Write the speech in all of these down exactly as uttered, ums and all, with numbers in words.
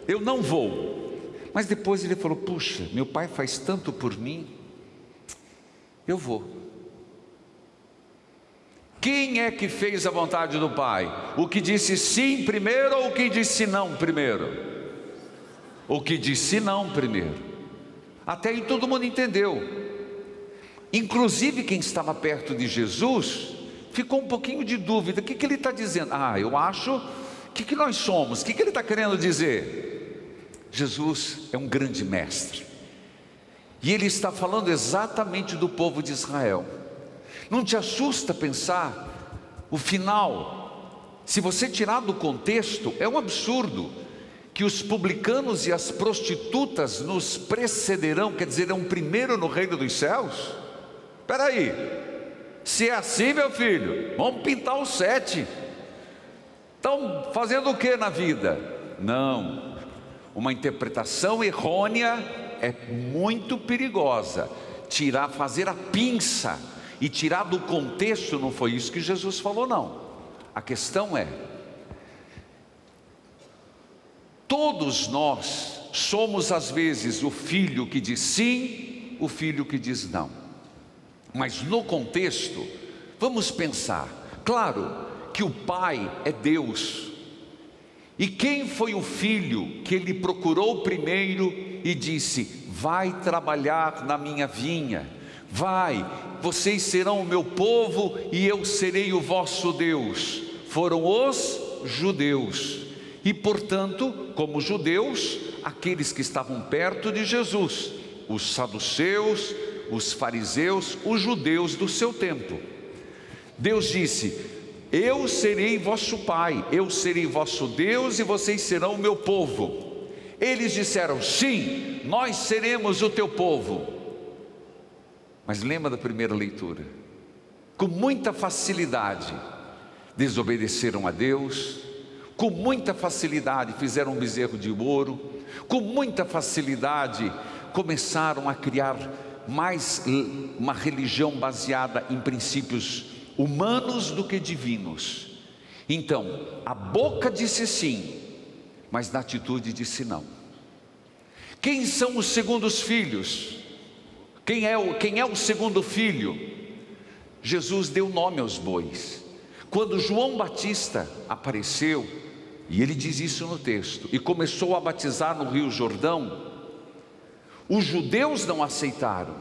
eu não vou. Mas depois ele falou: puxa, meu pai faz tanto por mim, eu vou. Quem é que fez a vontade do pai? O que disse sim primeiro ou o que disse não primeiro? O que disse não primeiro. Até aí todo mundo entendeu. Inclusive quem estava perto de Jesus ficou um pouquinho de dúvida. O que, que ele está dizendo? Ah, eu acho, o que, que nós somos? O que, que ele está querendo dizer? Jesus é um grande mestre, e ele está falando exatamente do povo de Israel. Não te assusta pensar o final? Se você tirar do contexto, é um absurdo que os publicanos e as prostitutas nos precederão, quer dizer, é um primeiro no reino dos céus? Espera aí, se é assim, meu filho, vamos pintar os sete. Estão fazendo o que na vida? Não. Uma interpretação errônea é muito perigosa. Tirar, fazer a pinça e tirar do contexto, não foi isso que Jesus falou, não. A questão é, todos nós somos às vezes o filho que diz sim, o filho que diz não. Mas no contexto, vamos pensar, claro que o pai é Deus. E quem foi o filho que ele procurou primeiro e disse: vai trabalhar na minha vinha, vai, vocês serão o meu povo e eu serei o vosso Deus? Foram os judeus. E portanto, como judeus, aqueles que estavam perto de Jesus, os saduceus, os fariseus, os judeus do seu tempo. Deus disse: eu serei vosso pai, eu serei vosso Deus e vocês serão o meu povo. Eles disseram: sim, nós seremos o teu povo. Mas lembra da primeira leitura? Com muita facilidade desobedeceram a Deus, com muita facilidade fizeram um bezerro de ouro, com muita facilidade começaram a criar mais uma religião baseada em princípios humanos do que divinos. Então, a boca disse sim, mas na atitude disse não. Quem são os segundos filhos? Quem é o, quem é o segundo filho? Jesus deu nome aos bois. Quando João Batista apareceu, e ele diz isso no texto, e começou a batizar no Rio Jordão, os judeus não aceitaram.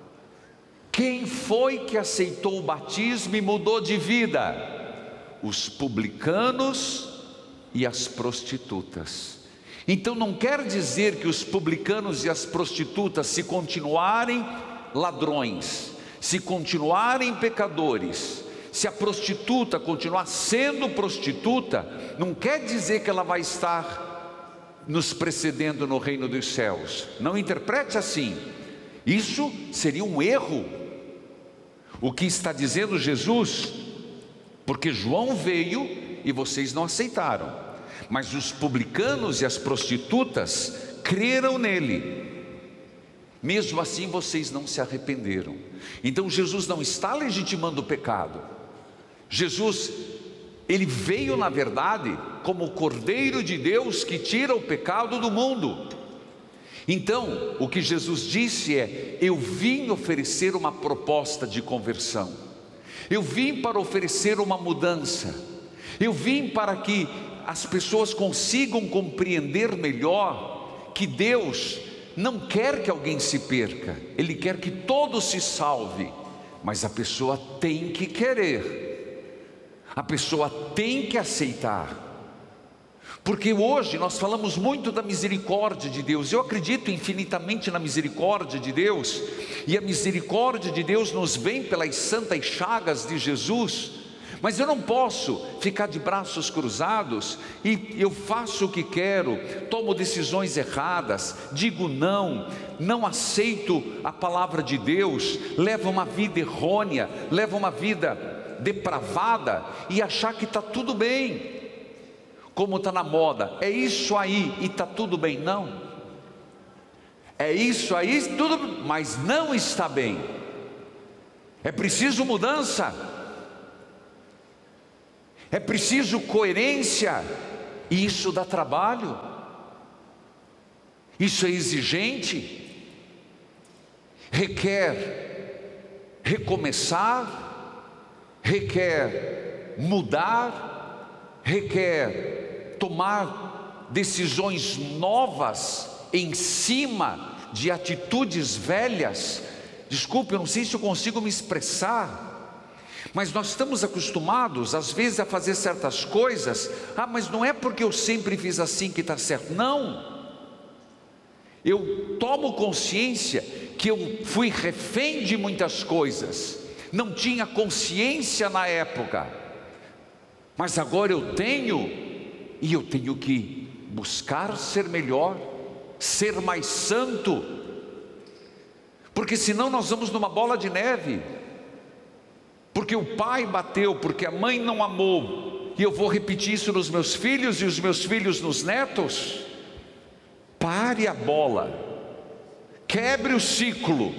Quem foi que aceitou o batismo e mudou de vida? Os publicanos e as prostitutas. Então não quer dizer que os publicanos e as prostitutas, se continuarem ladrões, se continuarem pecadores, se a prostituta continuar sendo prostituta, não quer dizer que ela vai estar nos precedendo no reino dos céus. Não interprete assim. Isso seria um erro. O que está dizendo Jesus, porque João veio e vocês não aceitaram, mas os publicanos e as prostitutas creram nele, mesmo assim vocês não se arrependeram. Então Jesus não está legitimando o pecado. Jesus, ele veio na verdade como o Cordeiro de Deus que tira o pecado do mundo. Então, o que Jesus disse é: eu vim oferecer uma proposta de conversão, eu vim para oferecer uma mudança, eu vim para que as pessoas consigam compreender melhor que Deus não quer que alguém se perca, Ele quer que todos se salve, mas a pessoa tem que querer, a pessoa tem que aceitar. Porque hoje nós falamos muito da misericórdia de Deus. Eu acredito infinitamente na misericórdia de Deus, e a misericórdia de Deus nos vem pelas santas chagas de Jesus. Mas eu não posso ficar de braços cruzados e eu faço o que quero, tomo decisões erradas, digo não, não aceito a palavra de Deus, levo uma vida errônea, levo uma vida depravada e achar que está tudo bem. Como está na moda, é isso aí e está tudo bem. Não, é isso aí, tudo, mas não está bem. É preciso mudança, é preciso coerência, e isso dá trabalho. Isso é exigente, requer recomeçar, requer mudar, requer tomar decisões novas em cima de atitudes velhas. Desculpe, eu não sei se eu consigo me expressar, mas nós estamos acostumados às vezes a fazer certas coisas. Ah, mas não é porque eu sempre fiz assim que está certo. Não, eu tomo consciência que eu fui refém de muitas coisas, não tinha consciência na época, mas agora eu tenho, e eu tenho que buscar ser melhor, ser mais santo, porque senão nós vamos numa bola de neve, porque o pai bateu, porque a mãe não amou, e eu vou repetir isso nos meus filhos e os meus filhos nos netos. Pare a bola, quebre o ciclo.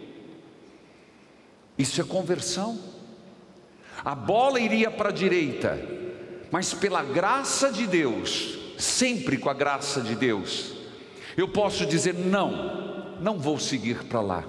Isso é conversão. A bola iria para a direita, mas pela graça de Deus, sempre com a graça de Deus, eu posso dizer: não, não vou seguir para lá,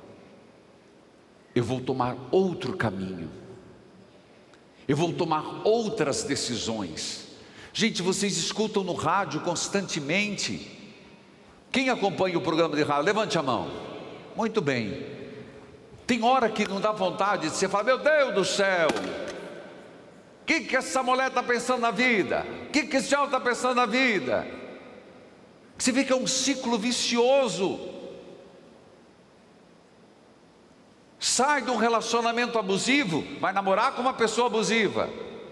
eu vou tomar outro caminho, eu vou tomar outras decisões. Gente, vocês escutam no rádio constantemente. Quem acompanha o programa de rádio, levante a mão. Muito bem. Tem hora que não dá vontade de você falar: meu Deus do céu, o que, que essa mulher está pensando na vida? O que, que esse homem está pensando na vida? Você vê que é um ciclo vicioso. Sai de um relacionamento abusivo, vai namorar com uma pessoa abusiva.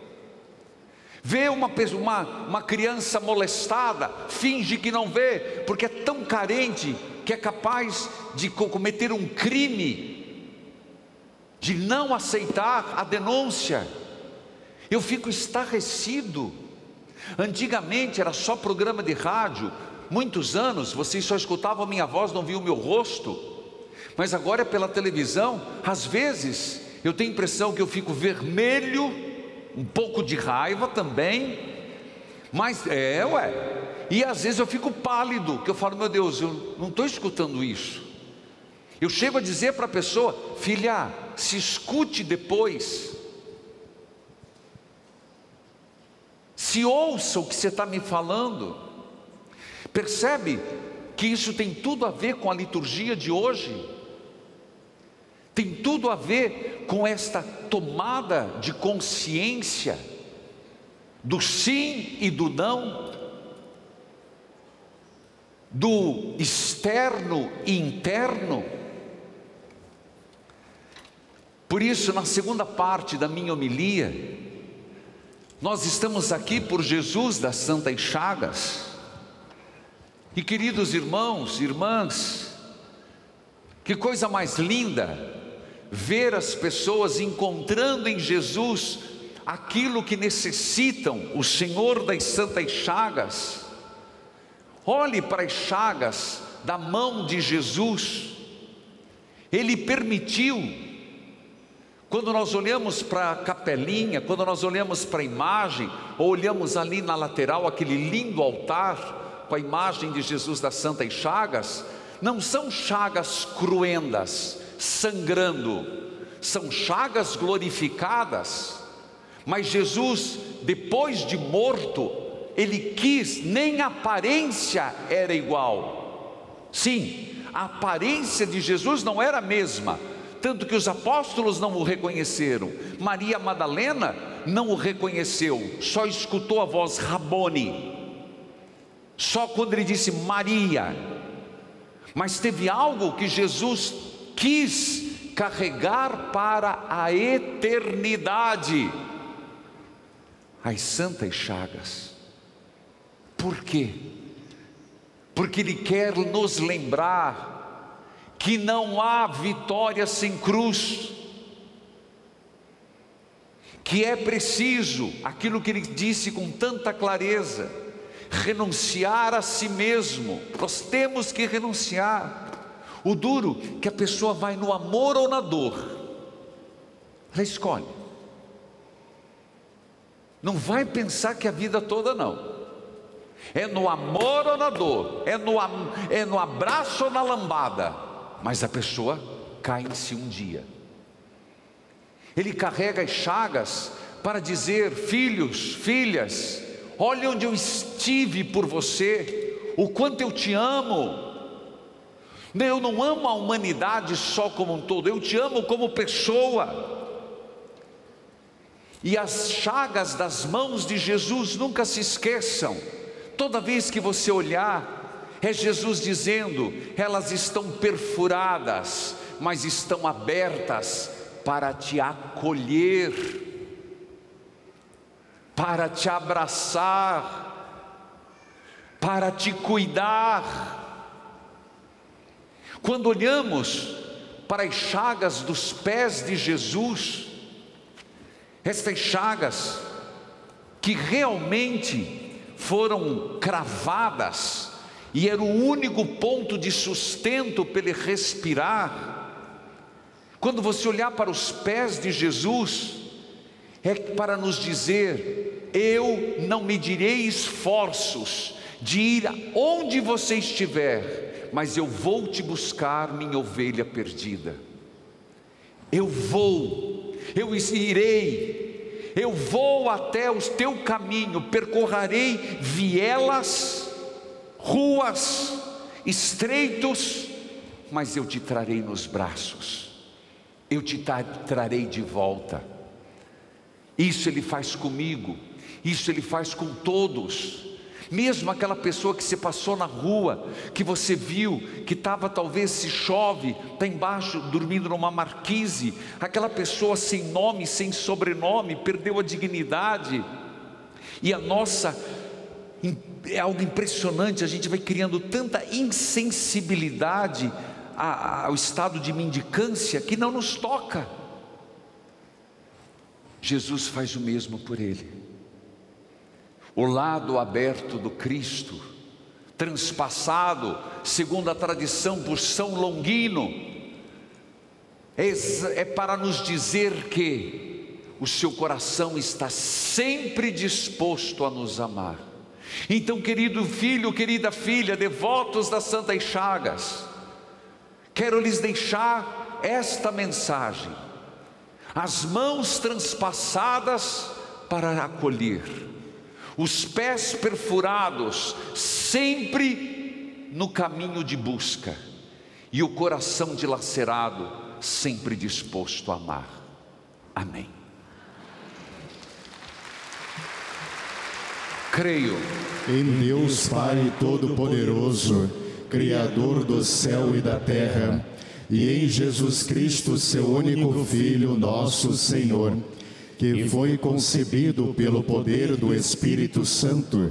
Vê uma, uma, uma criança molestada, finge que não vê, porque é tão carente que é capaz de cometer um crime, de não aceitar a denúncia. Eu fico estarrecido. Antigamente era só programa de rádio, muitos anos vocês só escutavam a minha voz, não viam o meu rosto, mas agora é pela televisão. Às vezes eu tenho a impressão que eu fico vermelho, um pouco de raiva também, mas é, ué, e às vezes eu fico pálido, que eu falo: meu Deus, eu não estou escutando isso. Eu chego a dizer para a pessoa: filha, se escute depois, se ouça o que você está me falando. Percebe que isso tem tudo a ver com a liturgia de hoje? Tem tudo a ver com esta tomada de consciência do sim e do não, do externo e interno. Por isso, na segunda parte da minha homilia, nós estamos aqui por Jesus das Santas Chagas. E queridos irmãos e irmãs, que coisa mais linda ver as pessoas encontrando em Jesus aquilo que necessitam, o Senhor das Santas Chagas. Olhe para as chagas da mão de Jesus. Ele permitiu. Quando nós olhamos para a capelinha, quando nós olhamos para a imagem, ou olhamos ali na lateral aquele lindo altar com a imagem de Jesus das Santas Chagas, não são chagas cruendas, sangrando, são chagas glorificadas. Mas Jesus, depois de morto, ele quis, nem a aparência era igual. Sim, a aparência de Jesus não era a mesma, tanto que os apóstolos não o reconheceram. Maria Madalena não o reconheceu, só escutou a voz Rabone, só quando ele disse Maria. Mas teve algo que Jesus quis carregar para a eternidade: as Santas Chagas. Por quê? Porque Ele quer nos lembrar que não há vitória sem cruz, que é preciso, aquilo que Ele disse com tanta clareza, renunciar a si mesmo. Nós temos que renunciar. O duro que a pessoa vai no amor ou na dor, ela escolhe. Não vai pensar que a vida toda não. é no amor ou na dor, é no, é no abraço ou na lambada, mas a pessoa cai em si um dia. Ele carrega as chagas para dizer: filhos, filhas, olha onde eu estive por você, o quanto eu te amo. Eu não amo a humanidade só como um todo, eu te amo como pessoa. E as chagas das mãos de Jesus, nunca se esqueçam, toda vez que você olhar, é Jesus dizendo: elas estão perfuradas, mas estão abertas para te acolher, para te abraçar, para te cuidar. Quando olhamos para as chagas dos pés de Jesus, estas chagas que realmente foram cravadas, e era o único ponto de sustento para ele respirar. Quando você olhar para os pés de Jesus, é para nos dizer: eu não medirei esforços de ir onde você estiver, mas eu vou te buscar, minha ovelha perdida. Eu vou, eu irei, eu vou até o teu caminho, percorrerei vielas, ruas, estreitos, mas eu te trarei nos braços, eu te trarei de volta. Isso Ele faz comigo, isso Ele faz com todos. Mesmo aquela pessoa que você passou na rua, que você viu, que estava, talvez se chove, está embaixo dormindo numa marquise, aquela pessoa sem nome, sem sobrenome, perdeu a dignidade. E a nossa, é algo impressionante, a gente vai criando tanta insensibilidade ao estado de mendicância que não nos toca. Jesus faz o mesmo por ele. O lado aberto do Cristo, transpassado, segundo a tradição, por São Longino, é, é para nos dizer que o seu coração está sempre disposto a nos amar. Então, querido filho, querida filha, devotos das Santas Chagas, quero lhes deixar esta mensagem: as mãos transpassadas para acolher, os pés perfurados sempre no caminho de busca, e o coração dilacerado sempre disposto a amar. Amém. Creio em Deus Pai Todo-Poderoso, Criador do céu e da terra, e em Jesus Cristo, seu único Filho, nosso Senhor, que foi concebido pelo poder do Espírito Santo,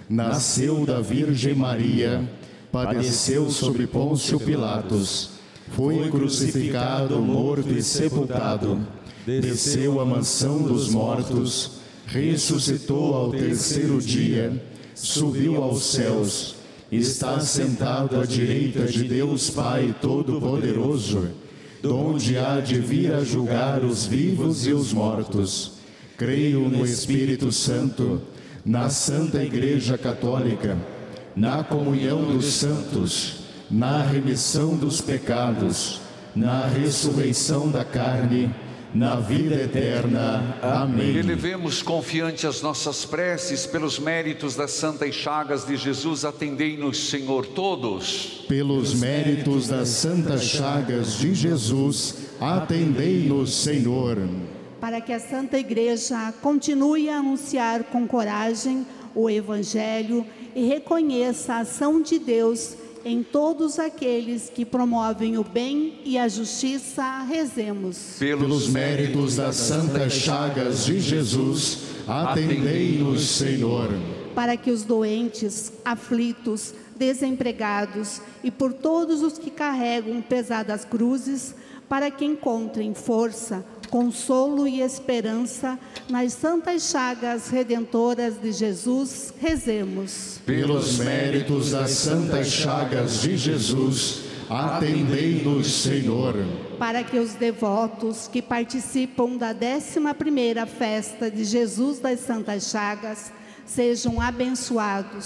nasceu da Virgem Maria, padeceu sob Pôncio Pilatos, foi crucificado, morto e sepultado, desceu à mansão dos mortos, ressuscitou ao terceiro dia, subiu aos céus, está sentado à direita de Deus Pai Todo-Poderoso, donde há de vir a julgar os vivos e os mortos. Creio no Espírito Santo, na Santa Igreja Católica, na comunhão dos santos, na remissão dos pecados, na ressurreição da carne, na vida eterna. Amém. Elevemos confiante as nossas preces pelos méritos das Santas Chagas de Jesus. Atendei-nos, Senhor, todos. Pelos méritos das Santas Chagas de Jesus, atendei-nos, Senhor. Para que a Santa Igreja continue a anunciar com coragem o Evangelho e reconheça a ação de Deus em todos aqueles que promovem o bem e a justiça, rezemos. Pelos méritos das Santas Chagas de Jesus, atendei-nos, Senhor. Para que os doentes, aflitos, desempregados e por todos os que carregam pesadas cruzes, para que encontrem força, consolo e esperança nas santas chagas redentoras de Jesus, rezemos. Pelos méritos das Santas Chagas de Jesus, atendei-nos, Senhor. Para que os devotos que participam da décima primeira festa de Jesus das Santas Chagas sejam abençoados,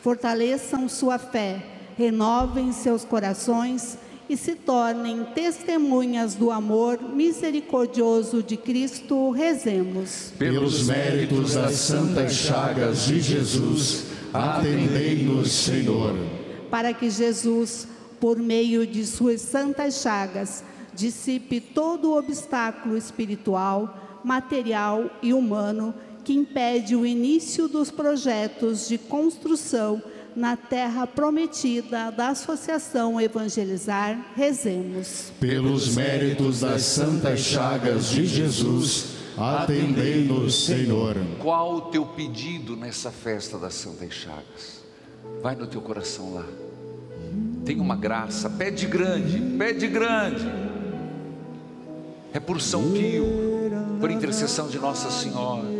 fortaleçam sua fé, renovem seus corações e se tornem testemunhas do amor misericordioso de Cristo. Rezemos. Pelos méritos das santas chagas de Jesus, atendei-nos, Senhor. Para que Jesus, por meio de suas santas chagas, dissipe todo o obstáculo espiritual, material e humano que impede o início dos projetos de construção na terra prometida da Associação Evangelizar. Rezemos. Pelos méritos das santas chagas de Jesus, atendei-nos, Senhor. Qual o teu pedido nessa festa das Santas Chagas? Vai no teu coração lá. Tem uma graça, pede grande, pede grande. É por São Pio, por intercessão de Nossa Senhora.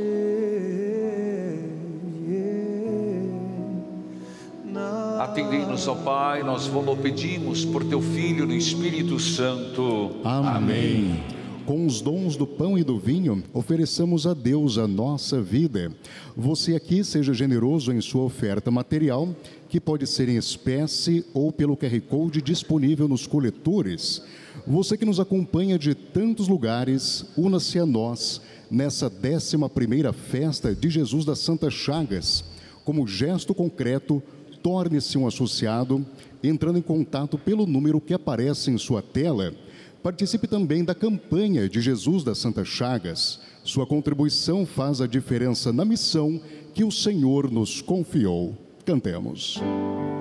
Atendei-nos, ó Pai, nós vos pedimos por teu Filho no Espírito Santo. Amém. Com os dons do pão e do vinho, ofereçamos a Deus a nossa vida. Você aqui seja generoso em sua oferta material, que pode ser em espécie ou pelo Q R Code disponível nos coletores. Você que nos acompanha de tantos lugares, una-se a nós nessa décima primeira festa de Jesus das Santas Chagas. Como gesto concreto, torne-se um associado, entrando em contato pelo número que aparece em sua tela. Participe também da campanha de Jesus das Santas Chagas. Sua contribuição faz a diferença na missão que o Senhor nos confiou. Cantemos.